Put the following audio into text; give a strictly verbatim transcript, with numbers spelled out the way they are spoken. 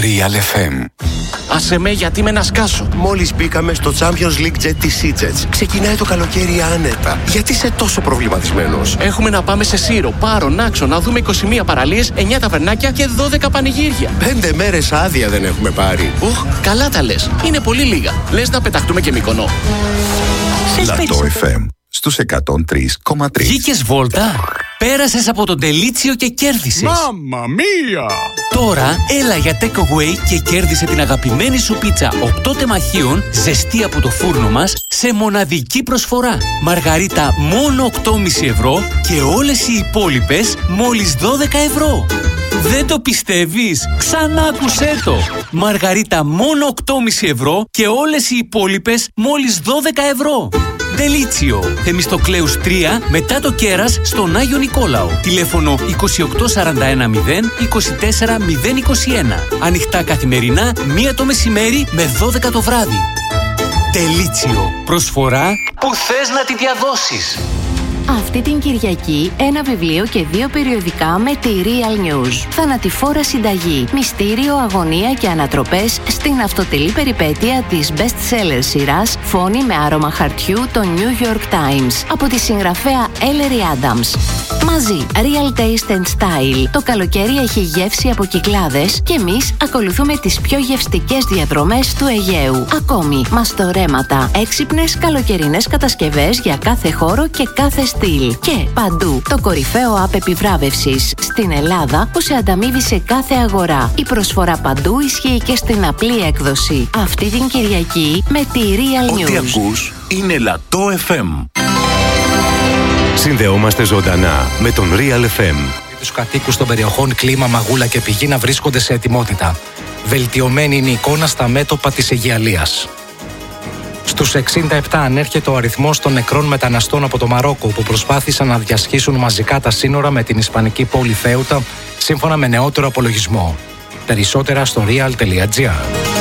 Real εφ εμ. Άσε με, γιατί με να σκάσω. Μόλις μπήκαμε στο Champions League Jet της SeaJets. Ξεκινάει το καλοκαίρι άνετα. Γιατί είσαι τόσο προβληματισμένος? Έχουμε να πάμε σε Σύρο, Πάρο, Νάξο, να δούμε είκοσι μία παραλίες, εννιά ταβερνάκια και δώδεκα πανηγύρια. Πέντε μέρες άδεια δεν έχουμε πάρει. Ουχ, καλά τα λες. Είναι πολύ λίγα. Λες να πεταχτούμε και Μυκονό. Λατό εφ εμ στους εκατόν τρία κόμμα τρία. Βγήκες βόλτα? Πέρασες από τον Τελίτσιο και κέρδισες. Μάμμα μία! Τώρα έλα για takeaway και κέρδισε την αγαπημένη σου πίτσα οκτώ τεμαχίων, ζεστή από το φούρνο μας, σε μοναδική προσφορά. Μαργαρίτα μόνο οκτώ κόμμα πέντε ευρώ και όλες οι υπόλοιπες μόλις δώδεκα ευρώ. Δεν το πιστεύεις? Ξανά άκουσέ το! Μαργαρίτα μόνο οκτώ κόμμα πέντε ευρώ και όλες οι υπόλοιπες μόλις δώδεκα ευρώ. Τελίτσιο, Θεμιστοκλέους τρία, μετά το Κέρας, στον Άγιο Νικόλαο. Τηλέφωνο είκοσι οκτώ σαράντα ένα μηδέν είκοσι τέσσερα μηδέν είκοσι ένα. Ανοιχτά καθημερινά, μία το μεσημέρι με δώδεκα το βράδυ. Τελίτσιο, προσφορά που θες να τη διαδώσεις. Αυτή την Κυριακή ένα βιβλίο και δύο περιοδικά με τη Real News. Θανατηφόρα συνταγή, μυστήριο, αγωνία και ανατροπές στην αυτοτελή περιπέτεια της best-seller σειράς Φόνη με άρωμα χαρτιού το New York Times από τη συγγραφέα Ellery Adams. Μαζί, Real Taste and Style. Το καλοκαίρι έχει γεύση από Κυκλάδες και εμείς ακολουθούμε τις πιο γευστικές διαδρομές του Αιγαίου. Ακόμη, μαστορέματα, έξυπνες καλοκαιρινές κατασκευές για κάθε χώρο και κάθε στυλ. Και παντού, το κορυφαίο app επιβράβευσης στην Ελλάδα που σε ανταμείβει σε κάθε αγορά. Η προσφορά παντού ισχύει και στην απλή έκδοση. Αυτή την Κυριακή με τη Real News. Ό,τι ακούς είναι Λατό εφ εμ. Συνδεόμαστε ζωντανά με τον Real εφ εμ. Τους κατοίκους των περιοχών Κλίμα, Μαγούλα και Πηγή να βρίσκονται σε ετοιμότητα. Βελτιωμένη είναι η εικόνα στα μέτωπα της Αιγιαλίας. Στους εξήντα επτά ανέρχεται ο αριθμός των νεκρών μεταναστών από το Μαρόκο που προσπάθησαν να διασχίσουν μαζικά τα σύνορα με την ισπανική πόλη Θέουτα, σύμφωνα με νεότερο απολογισμό. Περισσότερα στο real τελεία gr.